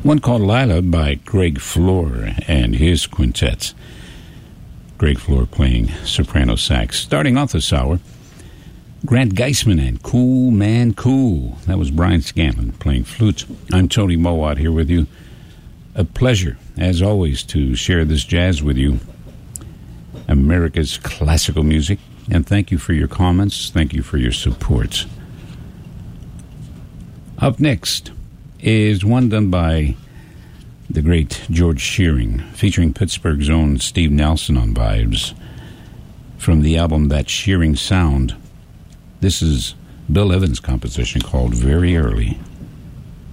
One called Lila by Greg Floor and his quintets. Greg Floor playing soprano sax. Starting off this hour, Grant Geisman and Cool Man Cool. That was Brian Scanlon playing flute. I'm Tony Mowat here with you. A pleasure, as always, to share this jazz with you. America's classical music. And thank you for your comments. Thank you for your support. Up next is one done by the great George Shearing, featuring Pittsburgh's own Steve Nelson on vibes. From the album That Shearing Sound, this is Bill Evans' composition called Very Early.